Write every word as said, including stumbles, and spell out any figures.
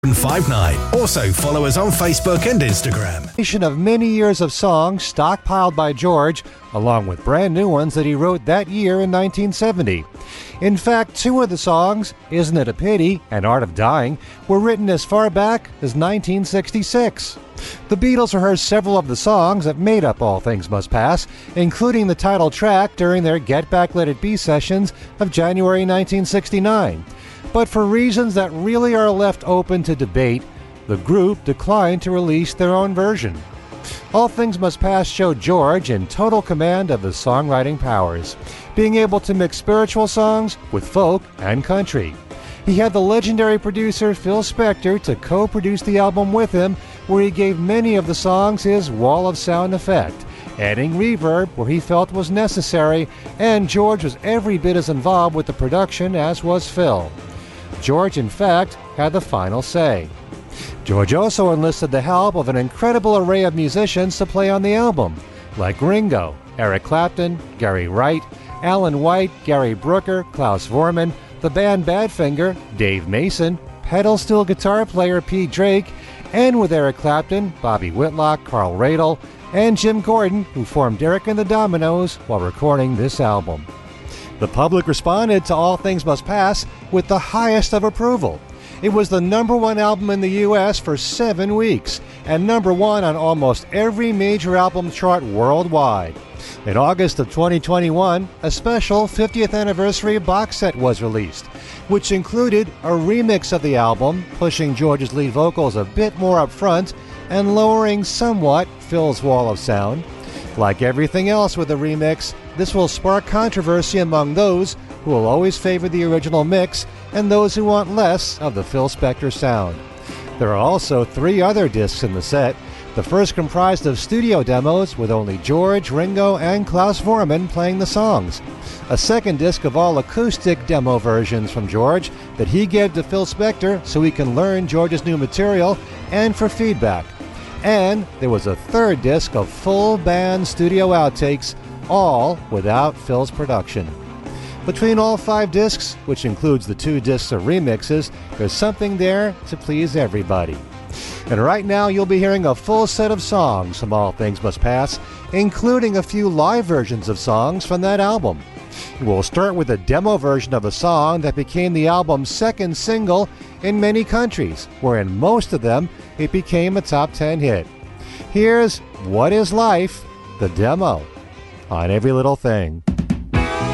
five nine. Also follow us on Facebook and Instagram. Of many years of songs stockpiled by George, along with brand new ones that he wrote that year in nineteen seventy. In fact, two of the songs, Isn't It a Pity and Art of Dying, were written as far back as nineteen sixty-six. The Beatles rehearsed several of the songs that made up All Things Must Pass, including the title track during their Get Back Let It Be sessions of January nineteen sixty-nine. But for reasons that really are left open to debate, the group declined to release their own version. All Things Must Pass showed George in total command of his songwriting powers, being able to mix spiritual songs with folk and country. He had the legendary producer Phil Spector to co-produce the album with him, where he gave many of the songs his wall of sound effect, adding reverb where he felt was necessary, and George was every bit as involved with the production as was Phil. George, in fact, had the final say. George also enlisted the help of an incredible array of musicians to play on the album, like Ringo, Eric Clapton, Gary Wright, Alan White, Gary Brooker, Klaus Voormann, the band Badfinger, Dave Mason, pedal steel guitar player Pete Drake, and with Eric Clapton, Bobby Whitlock, Carl Radle, and Jim Gordon, who formed Eric and the Dominoes while recording this album. The public responded to All Things Must Pass with the highest of approval. It was the number one album in the U S for seven weeks, and number one on almost every major album chart worldwide. In August of twenty twenty-one, a special fiftieth anniversary box set was released, which included a remix of the album, pushing George's lead vocals a bit more up front and lowering somewhat Phil's wall of sound. Like everything else with the remix, this will spark controversy among those who will always favor the original mix and those who want less of the Phil Spector sound. There are also three other discs in the set. The first comprised of studio demos with only George, Ringo, and Klaus Voormann playing the songs. A second disc of all acoustic demo versions from George that he gave to Phil Spector so he can learn George's new material and for feedback. And there was a third disc of full band studio outtakes, all without Phil's production. Between all five discs, which includes the two discs of remixes, there's something there to please everybody. And right now you'll be hearing a full set of songs from All Things Must Pass, including a few live versions of songs from that album. We'll start with a demo version of a song that became the album's second single in many countries, where in most of them it became a top ten hit. Here's What Is Life, the demo, on Every Little Thing.